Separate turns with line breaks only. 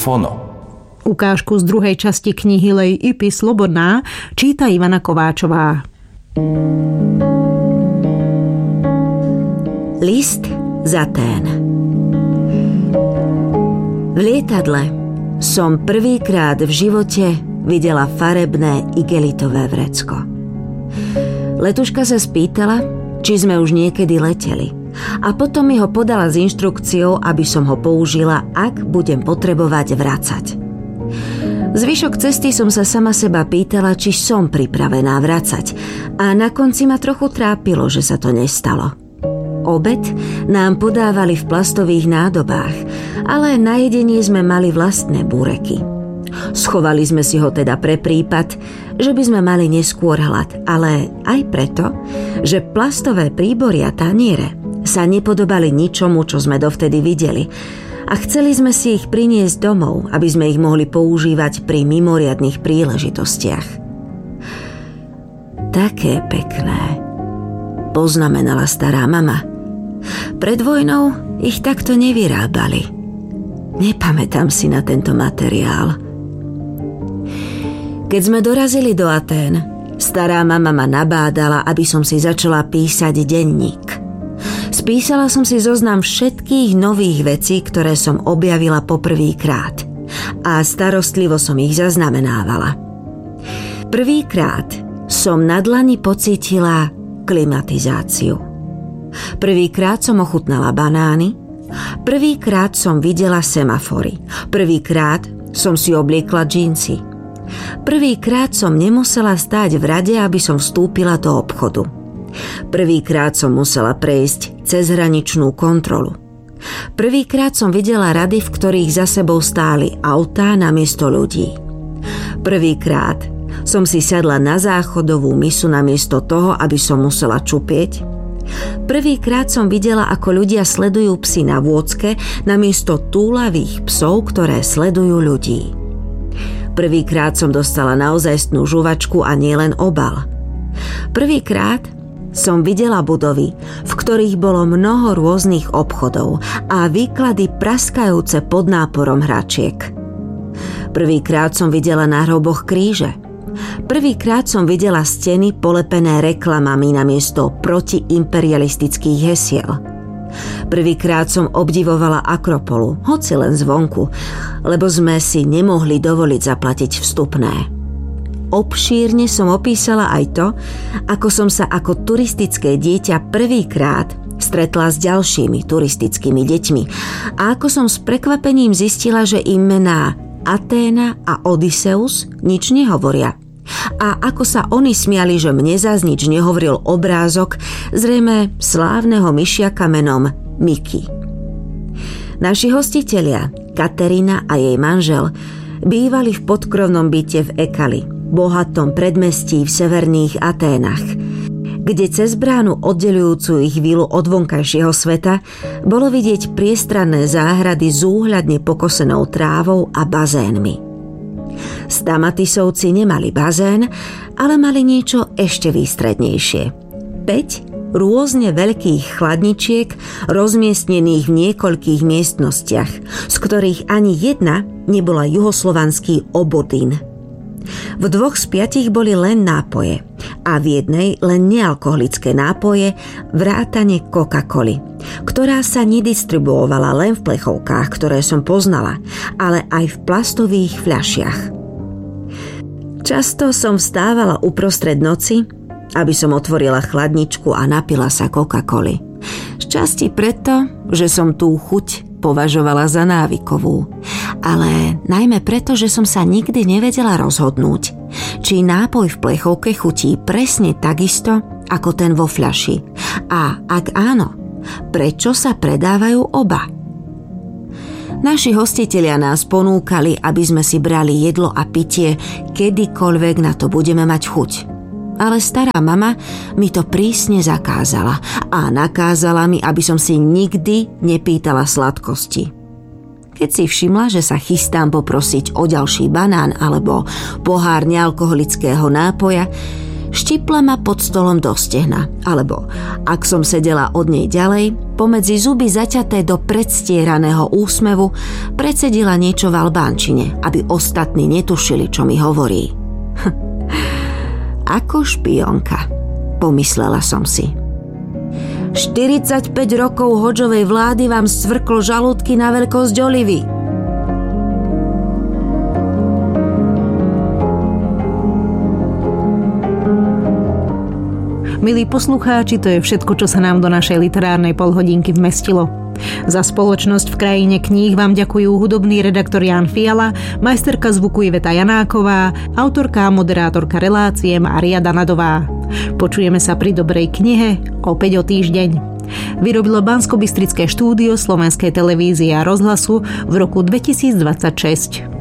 Fono.
Ukážku z druhej časti knihy Lej Ipy Slobodná číta Ivana Kováčová.
List z Atén. V lietadle som prvýkrát v živote videla farebné igelitové vrecko. Letuška sa spýtala, či sme už niekedy leteli, a potom mi ho podala s inštrukciou, aby som ho použila, ak budem potrebovať vracať. Zvyšok cesty som sa sama seba pýtala, či som pripravená vracať, a na konci ma trochu trápilo, že sa to nestalo. Obed nám podávali v plastových nádobách, ale na jedenie sme mali vlastné búreky. Schovali sme si ho teda pre prípad, že by sme mali neskôr hlad, ale aj preto, že plastové príbory a taniere sa nepodobali ničomu, čo sme dovtedy videli, a chceli sme si ich priniesť domov, aby sme ich mohli používať pri mimoriadnych príležitostiach. Také pekné, poznamenala stará mama. Pred vojnou ich takto nevyrábali. Nepamätám si na tento materiál. Keď sme dorazili do Atén, stará mama ma nabádala, aby som si začala písať denník. Spísala som si zoznam všetkých nových vecí, ktoré som objavila poprvýkrát, a starostlivo som ich zaznamenávala. Prvýkrát som na dlani pocítila klimatizáciu. Prvýkrát som ochutnala banány, prvýkrát som videla semafory, prvýkrát som si obliekla džínsy, prvýkrát som nemusela stáť v rade, aby som vstúpila do obchodu. Prvýkrát som musela prejsť cez hraničnú kontrolu. Prvýkrát som videla rady, v ktorých za sebou stáli autá namiesto ľudí. Prvýkrát som si sadla na záchodovú misu namiesto toho, aby som musela čupieť. Prvýkrát som videla, ako ľudia sledujú psy na vôdzke namiesto túlavých psov, ktoré sledujú ľudí. Prvýkrát som dostala naozajstnú žuvačku a nielen obal. Prvýkrát som videla budovy, v ktorých bolo mnoho rôznych obchodov a výklady praskajúce pod náporom hračiek. Prvýkrát som videla na hroboch kríže. Prvýkrát som videla steny polepené reklamami namiesto protiimperialistických hesiel. Prvýkrát som obdivovala Akropolu, hoci len zvonku, lebo sme si nemohli dovoliť zaplatiť vstupné. Obšírne som opísala aj to, ako som sa ako turistické dieťa prvýkrát stretla s ďalšími turistickými deťmi a ako som s prekvapením zistila, že im mená Aténa a Odysseus nič nehovoria. A ako sa oni smiali, že mne zas nič nehovoril obrázok zrejme slávneho myšiaka menom Mickey. Naši hostitelia, Katerina a jej manžel, bývali v podkrovnom byte v Ekali, bohatom predmestí v severných Aténach, kde cez bránu oddeľujúcu ich vilu od vonkajšieho sveta bolo vidieť priestranné záhrady s úhľadne pokosenou trávou a bazénmi. Stamatisovci nemali bazén, ale mali niečo ešte výstrednejšie. 5 rôzne veľkých chladničiek rozmiestnených v niekoľkých miestnostiach, z ktorých ani jedna nebola juhoslovanský obodín. V 2 z 5 boli len nápoje a v jednej len nealkoholické nápoje vrátane Coca-Coly, ktorá sa nedistribuovala len v plechovkách, ktoré som poznala, ale aj v plastových fľašiach. Často som vstávala uprostred noci, aby som otvorila chladničku a napila sa Coca-Coly. Šťastí preto, že som tú chuť považovala za návykovú, ale najmä preto, že som sa nikdy nevedela rozhodnúť, či nápoj v plechovke chutí presne takisto ako ten vo fľaši. A ak áno, prečo sa predávajú oba? Naši hostitelia nás ponúkali, aby sme si brali jedlo a pitie, kedykoľvek na to budeme mať chuť. Ale stará mama mi to prísne zakázala a nakázala mi, aby som si nikdy nepýtala sladkosti. Keď si všimla, že sa chystám poprosiť o ďalší banán alebo pohár nealkoholického nápoja, Štipla ma pod stolom do stehna, alebo, ak som sedela od nej ďalej, pomedzi zuby zaťaté do predstieraného úsmevu, predsedila niečo v albánčine, aby ostatní netušili, čo mi hovorí. Ako špionka, pomyslela som si. 45 rokov Hodžovej vlády vám scvrklo žalúdky na veľkosť olivy.
Milí poslucháči, to je všetko, čo sa nám do našej literárnej polhodinky vmestilo. Za spoločnosť v krajine kníh vám ďakujú hudobný redaktor Ján Fiala, majsterka zvuku Iveta Janáková, autorka a moderátorka relácie Mária Danadová. Počujeme sa pri dobrej knihe opäť o týždeň. Vyrobilo Banskobystrické štúdio Slovenskej televízie a rozhlasu v roku 2026.